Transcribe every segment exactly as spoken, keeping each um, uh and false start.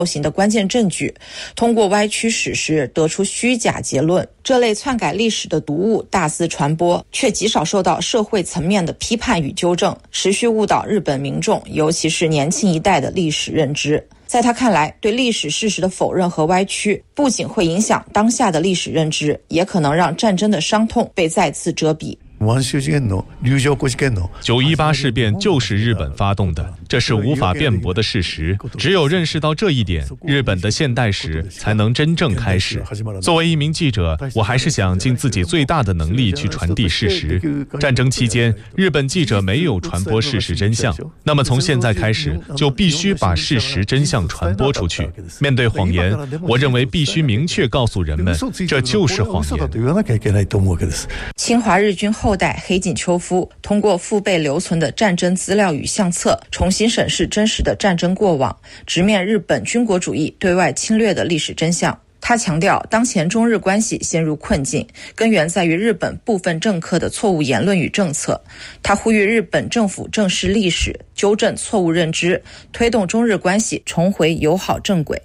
行的关键证据，通过歪曲史实得出虚假结论。这类篡改历史的毒物大肆传播，却极少受到社会层面的批判与纠正，持续误导日本民众，尤其是年轻一代的历史认知。在他看来，对历史事实的否认和歪曲，不仅会影响当下的历史认知，也可能让战争的伤痛被再次遮蔽。 九一八事变就是日本发动的，这是无法辩驳的事实。只有认识到这一点，日本的现代史才能真正开始。作为一名记者，我还是想尽自己最大的能力去传递事实。战争期间，日本记者没有传播事实真相，那么从现在开始，就必须把事实真相传播出去。面对谎言，我认为必须明确告诉人们，这就是谎言。 侵华日军后后代黑井秋夫通过父辈留存的战争资料与相册，重新审视真实的战争过往，直面日本军国主义对外侵略的历史真相。他强调，当前中日关系陷入困境，根源在于日本部分政客的错误言论与政策。他呼吁日本政府正视历史，纠正错误认知，推动中日关系重回友好正轨。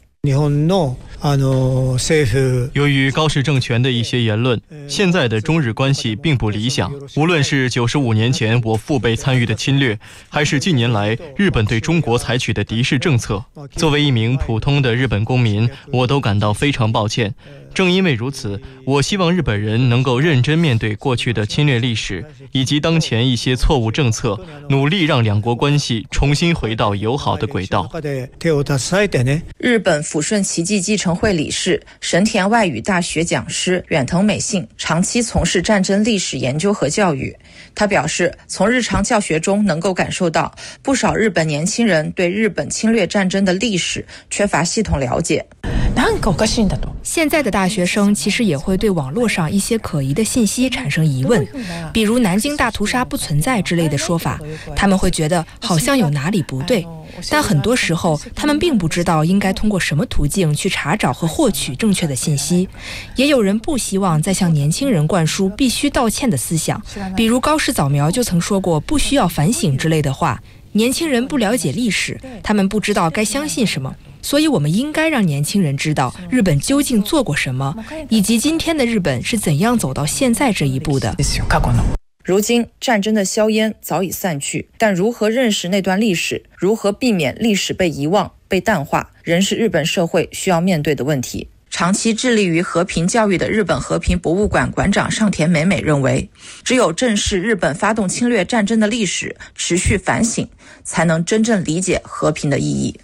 由于高市政权的一些言论，现在的中日关系并不理想。无论是九十五年前我父辈参与的侵略，还是近年来日本对中国采取的敌视政策，作为一名普通的日本公民，我都感到非常抱歉。正因为如此，我希望日本人能够认真面对过去的侵略历史，以及当前一些错误政策，努力让两国关系重新回到友好的轨道。 日本抚顺奇迹继承会理事、神田外语大学讲师远藤美幸长期从事战争历史研究和教育。他表示，从日常教学中能够感受到，不少日本年轻人对日本侵略战争的历史缺乏系统了解。 现在的大学生其实也会对网络上一些可疑的信息产生疑问，比如南京大屠杀不存在之类的说法，他们会觉得好像有哪里不对，但很多时候他们并不知道应该通过什么途径去查找和获取正确的信息。也有人不希望再向年轻人灌输必须道歉的思想，比如高市早苗就曾说过不需要反省之类的话。年轻人不了解历史，他们不知道该相信什么，所以我们应该让年轻人知道日本究竟做过什么，以及今天的日本是怎样走到现在这一步的。 如今战争的硝烟早已散去，但如何认识那段历史，如何避免历史被遗忘、被淡化，仍是日本社会需要面对的问题。长期致力于和平教育的日本和平博物馆馆长上田美美认为，只有正视日本发动侵略战争的历史，持续反省，才能真正理解和平的意义。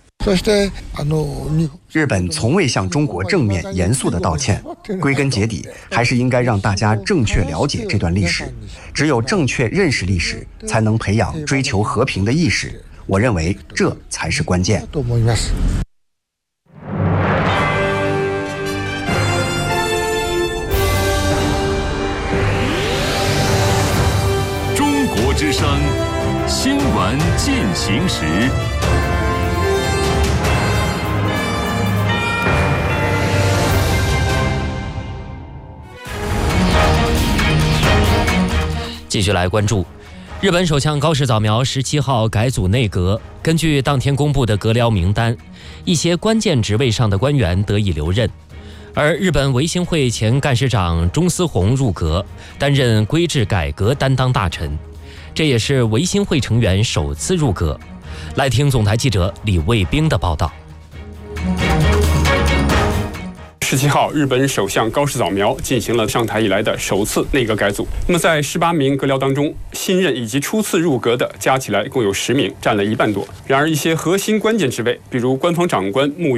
日本从未向中国正面严肃地道歉，归根结底还是应该让大家正确了解这段历史。只有正确认识历史，才能培养追求和平的意识。我认为这才是关键。 中国之声新闻进行时。 继续来关注，日本首相高市早苗十七号改组内阁。根据当天公布的阁僚名单，一些关键职位上的官员得以留任，而日本维新会前干事长中司宏入阁，担任规制改革担当大臣，这也是维新会成员首次入阁。来听总台记者李卫兵的报道。 十七号，日本首相高市早苗进行了上台以来的首次内阁改组。那么，在十八名阁僚当中，新任以及初次入阁的加起来共有十名，占了一半多。然而，一些核心关键职位，比如官方长官、幕